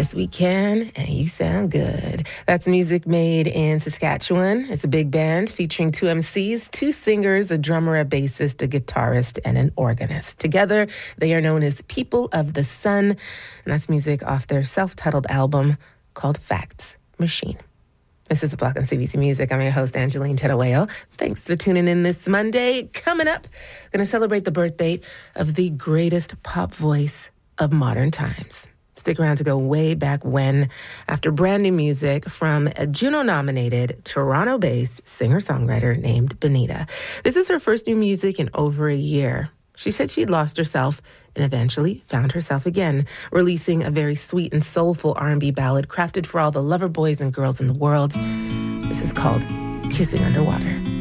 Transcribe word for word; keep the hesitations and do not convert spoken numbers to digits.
Yes, we can, and you sound good. That's music made in Saskatchewan. It's a big band featuring two M Cs, two singers, a drummer, a bassist, a guitarist, and an organist. Together, they are known as People of the Sun, and that's music off their self-titled album called Facts Machine. This is The Block on C B C Music. I'm your host, Angeline Tedaweo. Thanks for tuning in this Monday. Coming up, going to celebrate the birthday of the greatest pop voice of modern times. Stick around to go way back when, after brand new music from a Juno-nominated, Toronto-based singer-songwriter named Benita. This is her first new music in over a year. She said she'd lost herself and eventually found herself again, releasing a very sweet and soulful R and B ballad crafted for all the lover boys and girls in the world. This is called Kissing Underwater.